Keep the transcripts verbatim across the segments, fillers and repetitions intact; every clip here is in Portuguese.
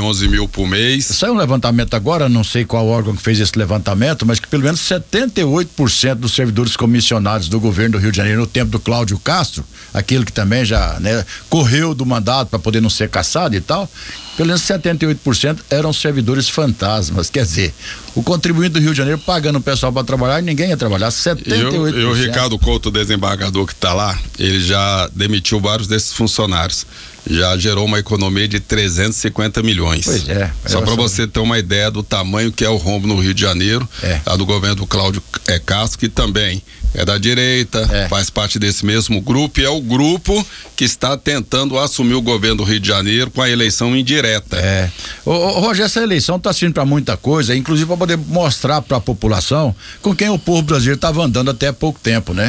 onze mil por mês. Saiu um levantamento agora, não sei qual órgão que fez esse levantamento, mas que pelo menos setenta e oito por cento dos servidores comissionados do governo do Rio de Janeiro no tempo do Cláudio Castro, aquele que também já, né, correu do mandato para poder não ser caçado e tal, pelo menos setenta e oito por cento eram servidores fantasmas, quer dizer, o contribuinte do Rio de Janeiro pagando o pessoal para trabalhar e ninguém ia trabalhar, setenta e oito por cento. E o Ricardo Couto, desembargador que está lá, ele já demitiu vários desses funcionários. Já gerou uma economia de trezentos e cinquenta milhões. Pois é. Só para você ter uma ideia do tamanho que é o rombo no Rio de Janeiro, é. a do governo do Cláudio é, Castro, que também é da direita, é. faz parte desse mesmo grupo, e é o grupo que está tentando assumir o governo do Rio de Janeiro com a eleição indireta. É. Ô, ô, Roger, essa eleição está servindo para muita coisa, inclusive para poder mostrar para a população com quem o povo brasileiro estava andando até pouco tempo, né?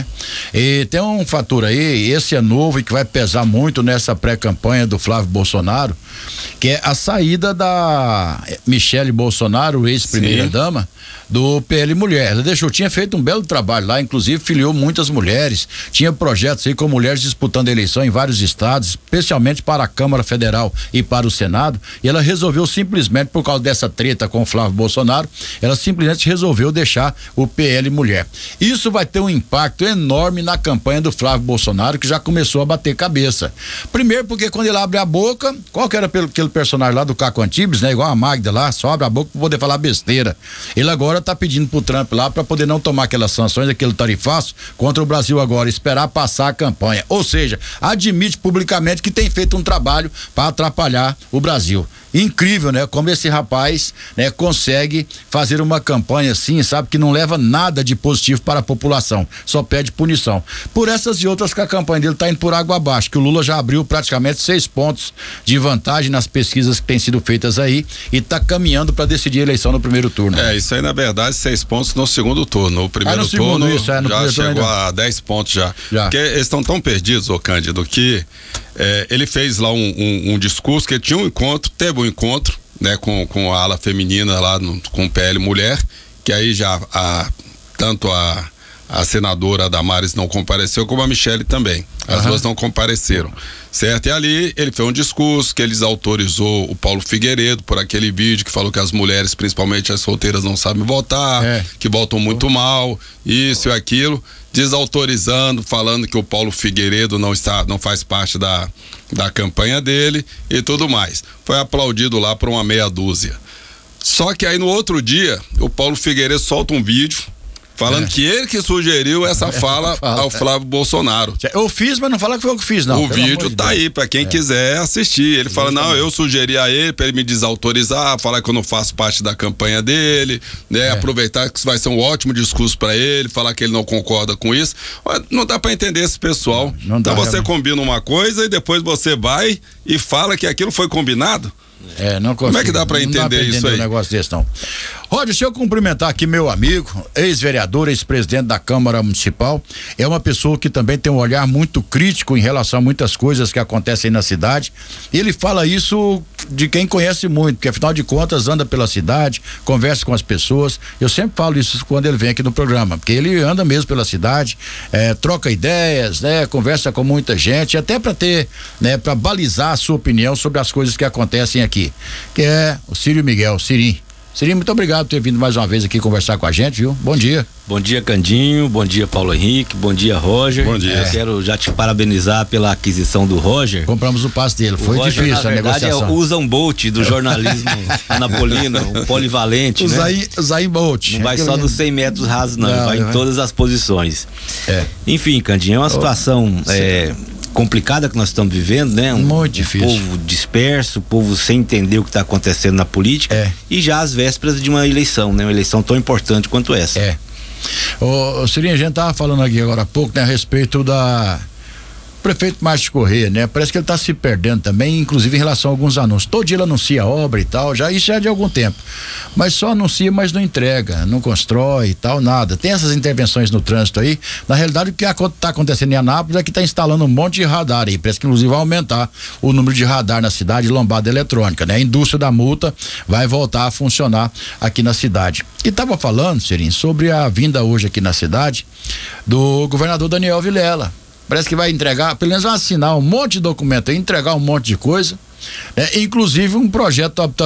E tem um fator aí, esse é novo e que vai pesar muito nessa pré-campanha do Flávio Bolsonaro, que é a saída da Michele Bolsonaro, ex-primeira dama, do P L Mulher. Ela deixou, tinha feito um belo trabalho lá, inclusive filiou muitas mulheres, tinha projetos aí com mulheres disputando a eleição em vários estados, especialmente para a Câmara Federal e para o Senado, e ela resolveu simplesmente, por causa dessa treta com o Flávio Bolsonaro, ela simplesmente resolveu deixar o P L Mulher. Isso vai ter um impacto enorme na campanha do Flávio Bolsonaro, que já começou a bater cabeça. Primeiro porque quando ele abre a boca, qual que era pelo, aquele personagem lá do Caco Antibes, né? Igual a Magda lá, só abre a boca para poder falar besteira. Ele agora tá pedindo pro Trump lá para poder não tomar aquelas sanções, aquele tarifaço contra o Brasil agora, esperar passar a campanha. Ou seja, admite publicamente que tem feito um trabalho para atrapalhar o Brasil. Incrível, né? Como esse rapaz, né, consegue fazer uma campanha assim, sabe, que não leva nada de positivo para a população, só pede punição. Por essas e outras que a campanha dele tá indo por água abaixo, que o Lula já abriu praticamente seis pontos de vantagem nas pesquisas que têm sido feitas aí e tá caminhando para decidir a eleição no primeiro turno. É, isso aí na verdade seis pontos no segundo turno. O primeiro ah, no segundo, turno isso, é, no já chegou ainda. a dez pontos já. já. Porque eles estão tão perdidos, ô Cândido, que é, ele fez lá um, um, um discurso, que ele tinha um encontro, teve um encontro, né, com, com a ala feminina lá, no, com o P L Mulher, que aí já a, tanto a, a senadora Damares não compareceu, como a Michele também. As uhum. duas não compareceram, certo? E ali ele fez um discurso que eles autorizou o Paulo Figueiredo por aquele vídeo que falou que as mulheres, principalmente as solteiras, não sabem votar, é. que votam muito mal, isso e aquilo, desautorizando, falando que o Paulo Figueiredo não está, não faz parte da, da campanha dele e tudo mais. Foi aplaudido lá por uma meia dúzia. Só que aí no outro dia, o Paulo Figueiredo solta um vídeo falando é. que ele que sugeriu essa fala é, ao Flávio Bolsonaro. Eu fiz, mas não fala que foi eu que fiz, não. O vídeo tá aí pra quem é. quiser assistir. Ele fala, não, eu sugeri a ele pra ele me desautorizar, falar que eu não faço parte da campanha dele, né? É. Aproveitar que isso vai ser um ótimo discurso pra ele, falar que ele não concorda com isso. Não dá pra entender esse pessoal. Não, não dá, então você realmente. combina uma coisa e depois você vai e fala que aquilo foi combinado. É, não consigo. Como é que dá pra entender, dá pra entender isso aí? Um negócio desse, não. Roger, deixa eu cumprimentar aqui meu amigo, ex-vereador, ex-presidente da Câmara Municipal. É uma pessoa que também tem um olhar muito crítico em relação a muitas coisas que acontecem na cidade. E ele fala isso de quem conhece muito, porque afinal de contas anda pela cidade, conversa com as pessoas. Eu sempre falo isso quando ele vem aqui no programa, porque ele anda mesmo pela cidade, é, troca ideias, né, conversa com muita gente, até para ter, né, para balizar a sua opinião sobre as coisas que acontecem aqui, que é o Círio Miguel, Cirim. Cirim, muito obrigado por ter vindo mais uma vez aqui conversar com a gente, viu? Bom dia. Bom dia, Candinho, bom dia, Paulo Henrique, bom dia, Roger. Bom dia. É, quero já te parabenizar pela aquisição do Roger. Compramos o passe dele, foi Roger, difícil na a verdade, negociação. É o Usain Bolt do jornalismo anapolino, um polivalente, o né? Zayn, o Zayn Bolt. Não vai só dos cem metros rasos, não, não vai não em todas as posições. É. Enfim, Candinho, é uma situação oh, é, complicada que nós estamos vivendo, né? Um, Muito difícil. Um povo disperso, o povo sem entender o que está acontecendo na política, é. e já às vésperas de uma eleição, né? Uma eleição tão importante quanto essa. É. Ô, Cirinho, a gente tava falando aqui agora há pouco, né, a respeito da prefeito Márcio Corrêa, né? Parece que ele tá se perdendo também, inclusive em relação a alguns anúncios. Todo dia ele anuncia obra e tal, já isso já é de algum tempo. Mas só anuncia, mas não entrega, não constrói e tal, nada. Tem essas intervenções no trânsito aí. Na realidade, o que tá acontecendo em Anápolis é que tá instalando um monte de radar aí. Parece que inclusive vai aumentar o número de radar na cidade, lombada eletrônica, né? A indústria da multa vai voltar a funcionar aqui na cidade. E tava falando, Cirinho, sobre a vinda hoje aqui na cidade do governador Daniel Vilela. Parece que vai entregar, pelo menos vai assinar um monte de documento aí, entregar um monte de coisa, né? Inclusive um projeto